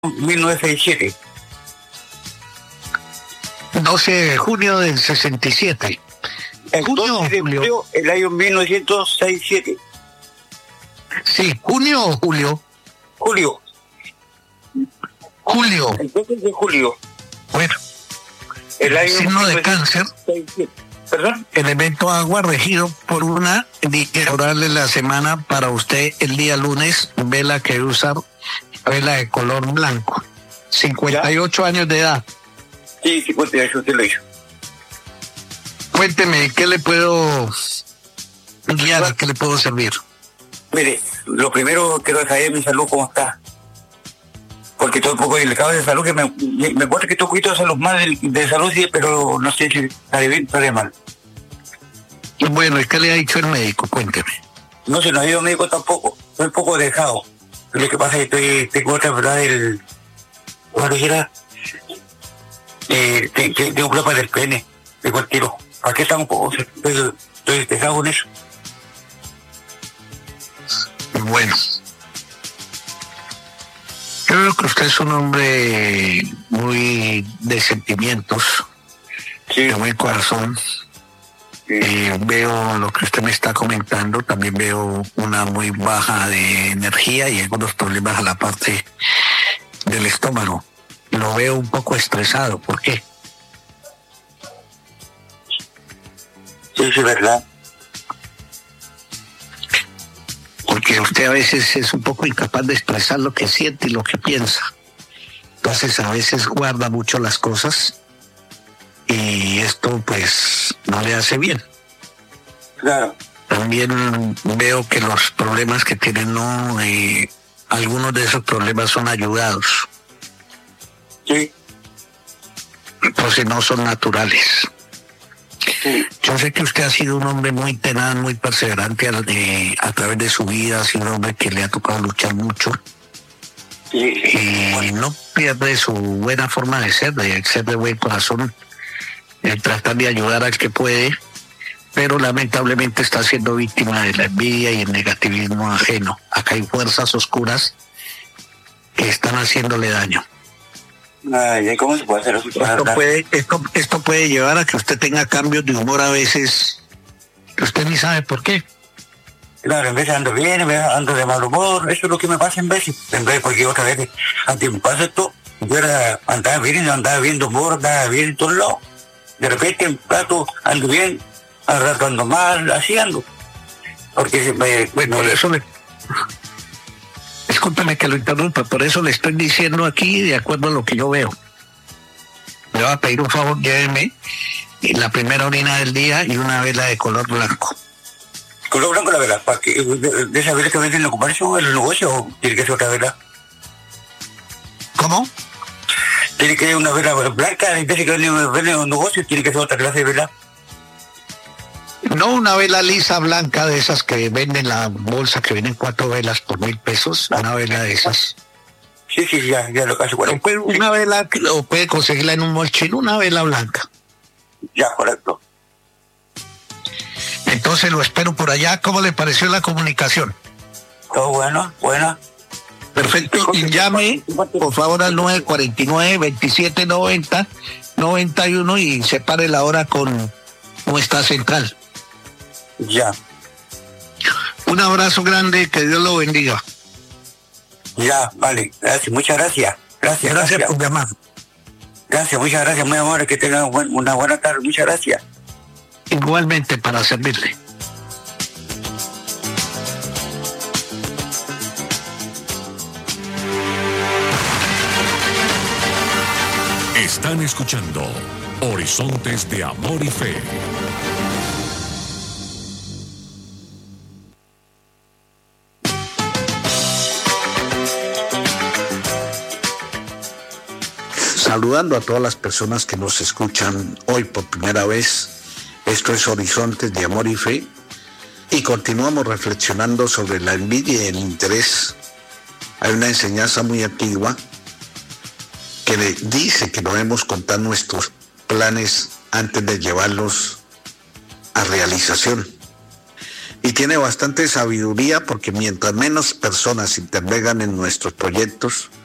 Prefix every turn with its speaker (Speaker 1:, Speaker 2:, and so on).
Speaker 1: 1967.
Speaker 2: 12 de junio del 67.
Speaker 1: ¿Junio de julio? El año 1967.
Speaker 2: Sí, ¿junio o julio?
Speaker 1: Julio.
Speaker 2: Julio.
Speaker 1: El 12 de julio.
Speaker 2: Bueno.
Speaker 1: El año
Speaker 2: signo de cáncer.
Speaker 1: ¿Perdón?
Speaker 2: Elemento agua regido por una oral de la semana para usted el día lunes, vela que usar, vela de color blanco. 58 años de edad.
Speaker 1: Sí, 58, usted lo hizo.
Speaker 2: Cuénteme, ¿qué le puedo guiar? ¿Qué le puedo servir?
Speaker 1: Mire, lo primero quiero saber mi salud, ¿cómo está? Porque estoy un poco delicado de salud, que me parece que estoy un poquito de salud mal de salud, sí, pero no sé si estaré bien o estaré mal.
Speaker 2: Bueno, ¿y qué le ha dicho el médico? Cuénteme.
Speaker 1: No se nos ha ido médico tampoco, estoy un poco dejado. Lo que pasa es que tengo otra verdad del... Bueno, era... tengo problema del pene, de cualquier tiro. ¿Para qué estamos un poco? Estoy dejado con eso.
Speaker 2: Bueno. Creo que usted es un hombre muy de sentimientos,
Speaker 1: sí,
Speaker 2: de buen corazón. Sí. Veo lo que usted me está comentando, también veo una muy baja de energía y algunos problemas a la parte del estómago. Lo veo un poco estresado, ¿por qué?
Speaker 1: Sí, es verdad.
Speaker 2: Porque usted a veces es un poco incapaz de expresar lo que siente y lo que piensa. Entonces a veces guarda mucho las cosas y esto pues no le hace bien.
Speaker 1: Claro.
Speaker 2: También veo que los problemas que tienen, no, algunos de esos problemas son ayudados.
Speaker 1: Sí.
Speaker 2: Entonces no son naturales.
Speaker 1: Sí.
Speaker 2: Yo sé que usted ha sido un hombre muy tenaz, muy perseverante a través de su vida, ha sido un hombre que le ha tocado luchar mucho.
Speaker 1: Sí.
Speaker 2: Y no pierde su buena forma de ser de buen corazón, tratar de ayudar al que puede, pero lamentablemente está siendo víctima de la envidia y el negativismo ajeno. Acá hay fuerzas oscuras que están haciéndole daño.
Speaker 1: Ay, ¿cómo se puede hacer eso?
Speaker 2: Esto puede llevar a que usted tenga cambios de humor a veces que usted ni sabe por qué.
Speaker 1: Claro, en vez ando bien, en vez ando de mal humor, eso es lo que me pasa en vez porque otra vez, antes me pasa esto, yo andaba bien de humor, andaba bien en todos lados. De repente en plato ando bien, al rato ando mal, así ando. Porque
Speaker 2: por eso discúlpeme que lo interrumpa, por eso le estoy diciendo aquí de acuerdo a lo que yo veo. Le voy a pedir un favor, lléveme la primera orina del día y una vela de color blanco.
Speaker 1: ¿Color blanco la vela? ¿Para que de esa vela que venden en el comercio, en el negocio, o tiene que ser otra vela?
Speaker 2: ¿Cómo?
Speaker 1: Tiene que ser una vela blanca, en vez de que venden en el negocio, tiene que ser otra clase de vela.
Speaker 2: No una vela lisa blanca de esas que venden la bolsa, que vienen 4 velas por 1,000 pesos, una vela de esas.
Speaker 1: Sí, ya lo casi bueno.
Speaker 2: Una vela, o puede conseguirla en un molchino, una vela blanca.
Speaker 1: Ya, correcto.
Speaker 2: Entonces lo espero por allá. ¿Cómo le pareció la comunicación?
Speaker 1: Todo bueno, buena.
Speaker 2: Perfecto. Y llame, por favor, al 949-2790-91 y separe la hora con nuestra central.
Speaker 1: Ya.
Speaker 2: Un abrazo grande, que Dios lo bendiga.
Speaker 1: Ya, vale, gracias, muchas gracias.
Speaker 2: Gracias por llamar.
Speaker 1: Gracias, muchas gracias, muy amable, que tengan una buena tarde, muchas gracias.
Speaker 2: Igualmente, para servirle.
Speaker 3: Están escuchando Horizontes de Amor y Fe.
Speaker 2: Saludando a todas las personas que nos escuchan hoy por primera vez. Esto es Horizontes de Amor y Fe y continuamos reflexionando sobre la envidia y el interés. Hay una enseñanza muy antigua que dice que debemos contar nuestros planes antes de llevarlos a realización. Y tiene bastante sabiduría porque mientras menos personas intervengan en nuestros proyectos,